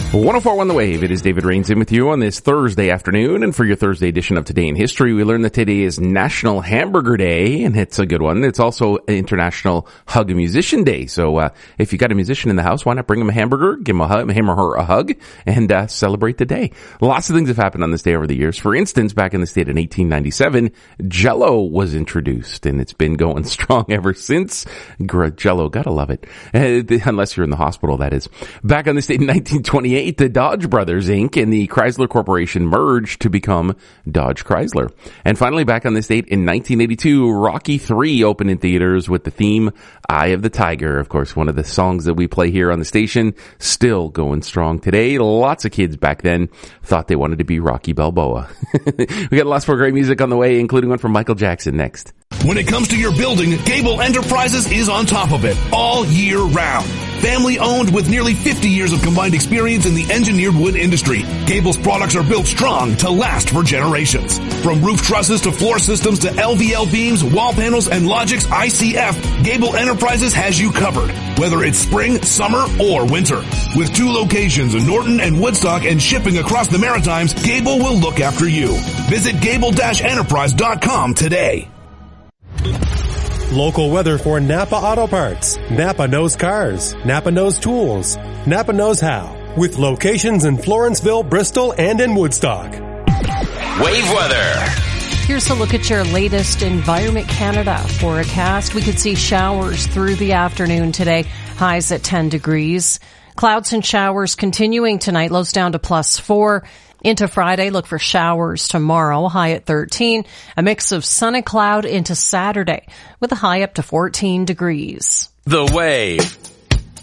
104.1 The Wave. It is David Rains in with you on this Thursday afternoon. And for your Thursday edition of Today in History, we learned that today is National Hamburger Day, and it's a good one. It's also International Hug a Musician Day. So if you got a musician in the house, why not bring him a hamburger, give him him or her a hug, and celebrate the day. Lots of things have happened on this day over the years. For instance, back in the state in 1897, Jell-O was introduced, and it's been going strong ever since. Jell-O, gotta love it. Unless you're in the hospital, that is. Back on the state in 1928, the Dodge Brothers, Inc. and the Chrysler Corporation merged to become Dodge Chrysler. And finally, back on this date in 1982, Rocky III opened in theaters with the theme Eye of the Tiger. Of course, one of the songs that we play here on the station, still going strong today. Lots of kids back then thought they wanted to be Rocky Balboa. We got lots more great music on the way, including one from Michael Jackson next. When it comes to your building, Gable Enterprises is on top of it all year round. Family owned with nearly 50 years of combined experience in the engineered wood industry, Gable's products are built strong to last for generations. From roof trusses to floor systems to LVL beams, wall panels, and Logix ICF, Gable Enterprises has you covered, whether it's spring, summer, or winter. With 2 locations in Norton and Woodstock and shipping across the Maritimes, Gable will look after you. Visit gable-enterprise.com today. Local weather for Napa Auto Parts. Napa knows cars. Napa knows tools. Napa knows how. With locations in Florenceville, Bristol, and in Woodstock. Wave weather. Here's a look at your latest Environment Canada forecast. We could see showers through the afternoon today. Highs at 10 degrees. Clouds and showers continuing tonight. Lows down to +4. Into Friday, look for showers tomorrow, high at 13. A mix of sun and cloud into Saturday with a high up to 14 degrees. The Wave.